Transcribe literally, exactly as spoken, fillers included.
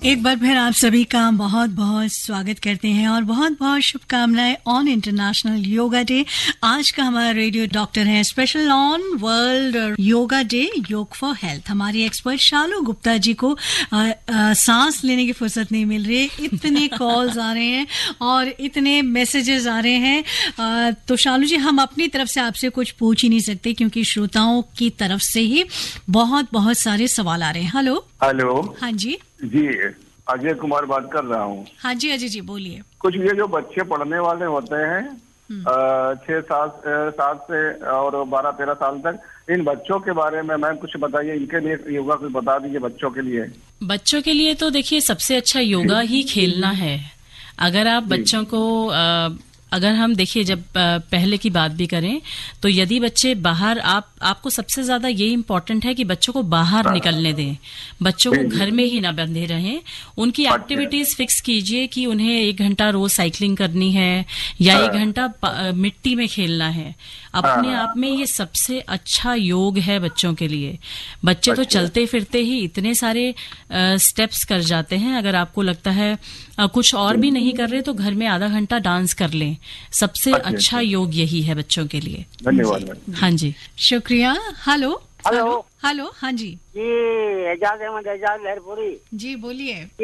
एक बार फिर आप सभी का बहुत बहुत स्वागत करते हैं और बहुत बहुत शुभकामनाएं ऑन इंटरनेशनल योगा डे। आज का हमारा रेडियो डॉक्टर है special on world yoga day, योग फॉर हेल्थ। हमारी एक्सपर्ट शालू गुप्ता जी को आ, आ, सांस लेने की फुर्सत नहीं मिल रही है, इतने कॉल्स आ रहे हैं और इतने मैसेजेस आ रहे हैं। आ, तो शालू जी, हम अपनी तरफ से आपसे कुछ पूछ ही नहीं सकते क्योंकि श्रोताओं की तरफ से ही बहुत बहुत सारे सवाल आ रहे हैं। Hello hello. हाँ जी जी, अजय कुमार बात कर रहा हूँ। हाँ जी अजय जी बोलिए। कुछ ये जो बच्चे पढ़ने वाले होते हैं छह सात सात से और बारह तेरह साल तक, इन बच्चों के बारे में मैम कुछ बताइए, इनके लिए योगा कुछ बता दीजिए बच्चों के लिए। बच्चों के लिए तो देखिए सबसे अच्छा योगा ही खेलना है। अगर आप बच्चों को आ, अगर हम देखिए जब पहले की बात भी करें तो यदि बच्चे बाहर, आप आपको सबसे ज्यादा ये इम्पोर्टेंट है कि बच्चों को बाहर निकलने दें, बच्चों को घर में ही ना बंधे रहें। उनकी एक्टिविटीज फिक्स कीजिए कि उन्हें एक घंटा रोज साइकिलिंग करनी है या एक घंटा मिट्टी में खेलना है। अपने आप में ये सबसे अच्छा योग है बच्चों के लिए। बच्चे तो चलते फिरते ही इतने सारे स्टेप्स कर जाते हैं। अगर आपको लगता है कुछ और भी नहीं कर रहे तो घर में आधा घंटा डांस कर लें। सबसे अच्छा योग यही है बच्चों के लिए। धन्यवाद। हाँ जी, शुक्रिया। हेलो हेलो हेलो हाँ जी जी, एजाज अहमद एजाज लहरपुरी जी बोलिए।